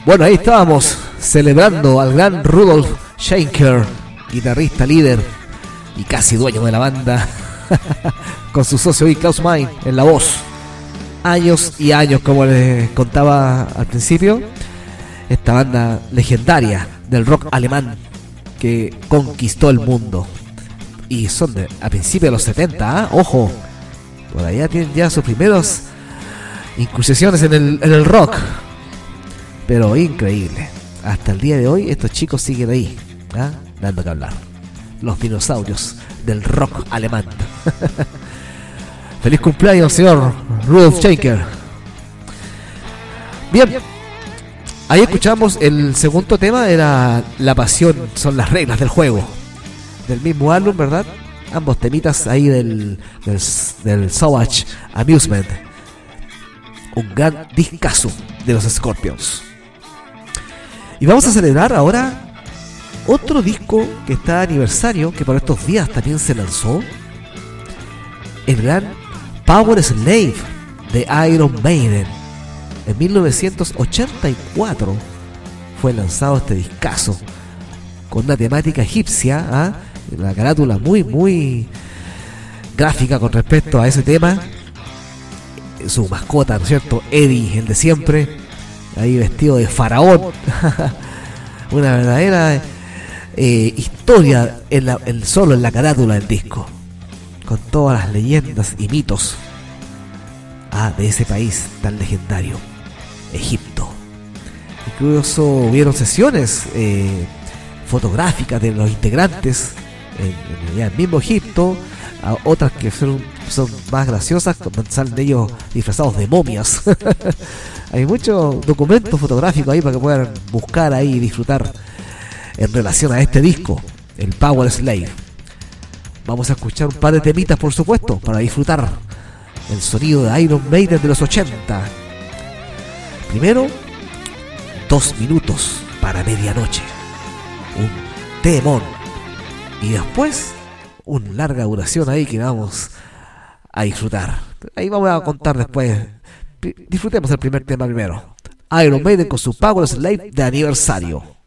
Bueno, ahí estábamos celebrando al gran Rudolf Schenker, guitarrista líder y casi dueño de la banda, con su socio y Klaus Meine en la voz. Años y años, como les contaba al principio, esta banda legendaria del rock alemán que conquistó el mundo. Y son a principios de los 70, ¿eh? Ojo, por allá tienen ya sus primeros incursiones en el rock. Pero increíble. Hasta el día de hoy estos chicos siguen ahí, ¿eh? Dando que hablar. Los dinosaurios del rock alemán. Feliz cumpleaños, señor Rudolf Schenker. Bien, ahí escuchamos el segundo tema, era La pasión son las reglas del juego, del mismo álbum, ¿verdad? Ambos temitas ahí del Savage Amusement. Un gran discazo de los Scorpions. Y vamos a celebrar ahora otro disco que está de aniversario, que por estos días también se lanzó. El gran Power Slave de Iron Maiden. En 1984 fue lanzado este discazo con una temática egipcia, ¿eh? Una carátula muy gráfica con respecto a ese tema. Su mascota, ¿no es cierto? Eddie, el de siempre, ahí vestido de faraón. Una verdadera historia solo en la carátula del disco, con todas las leyendas y mitos de ese país tan legendario, Egipto. Incluso hubieron sesiones fotográficas de los integrantes en el mismo Egipto, otras que son más graciosas, salen de ellos disfrazados de momias. Hay muchos documentos fotográficos ahí para que puedan buscar ahí y disfrutar en relación a este disco, el Power Slave. Vamos a escuchar un par de temitas, por supuesto, para disfrutar el sonido de Iron Maiden de los 80. Primero, 2 minutos para medianoche, un temón, y después una larga duración ahí que vamos a disfrutar. Ahí vamos a contar después. Disfrutemos el primer tema primero. Iron Maiden con su Power Slave de aniversario.